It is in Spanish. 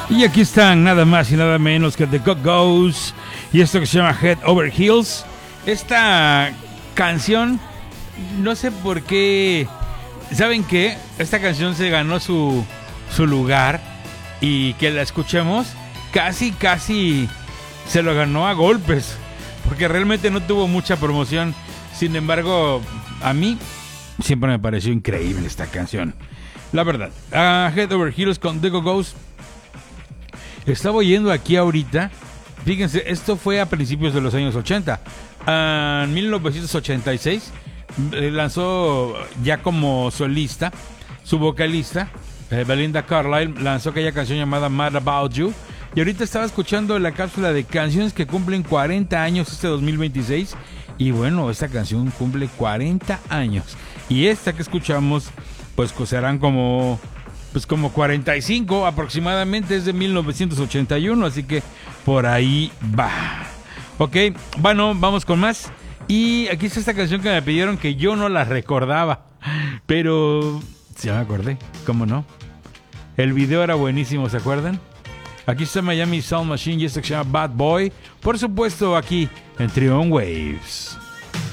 Y aquí están nada más y nada menos que The Go-Go's y esto que se llama Head Over Heels. Esta canción, no sé por qué, ¿saben qué? Esta canción se ganó su lugar y que la escuchemos casi se lo ganó a golpes, porque realmente no tuvo mucha promoción. Sin embargo, a mí siempre me pareció increíble esta canción, la verdad. Head Over Heels con The Go-Go's. Estaba oyendo aquí ahorita, fíjense, esto fue a principios de los años 80. En 1986 lanzó ya como solista, su vocalista, Belinda Carlisle, lanzó aquella canción llamada Mad About You. Y ahorita estaba escuchando la cápsula de canciones que cumplen 40 años este 2026. Y bueno, esta canción cumple 40 años. Y esta que escuchamos, pues serán como 45 aproximadamente, es de 1981, así que por ahí va. Ok, bueno, vamos con más. Y aquí está esta canción que me pidieron que yo no la recordaba, pero ya me acordé, ¿cómo no? El video era buenísimo, ¿se acuerdan? Aquí está Miami Sound Machine y esto que se llama Bad Boy, por supuesto aquí en Trion Waves.